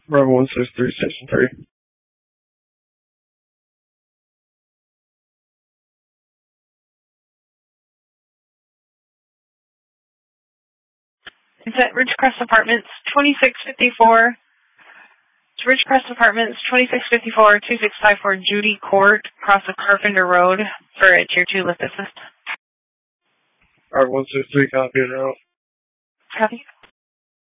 Bravo 163, Station 3. Is that Ridgecrest Apartments 2654? It's Ridgecrest Apartments 2654, 2654 Judy Court, across of Carpenter Road, for a Tier 2 lift assist. Bravo 163, copy it out. Copy.